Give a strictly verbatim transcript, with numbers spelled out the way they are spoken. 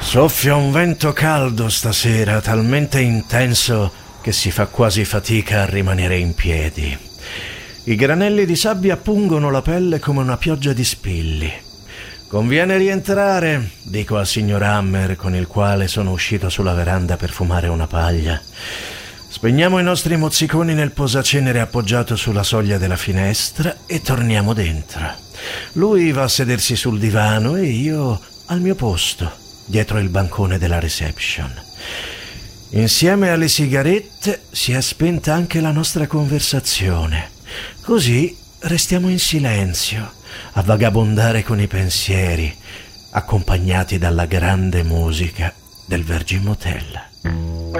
Soffia un vento caldo stasera, talmente intenso che si fa quasi fatica a rimanere in piedi. I granelli di sabbia pungono la pelle come una pioggia di spilli. Conviene rientrare, dico al signor Hammer, con il quale sono uscito sulla veranda per fumare una paglia. Spegniamo i nostri mozziconi nel posacenere appoggiato sulla soglia della finestra e torniamo dentro. Lui va a sedersi sul divano e io al mio posto, dietro il bancone della reception. Insieme alle sigarette si è spenta anche la nostra conversazione. Così restiamo in silenzio, a vagabondare con i pensieri, accompagnati dalla grande musica del Virgin Motel.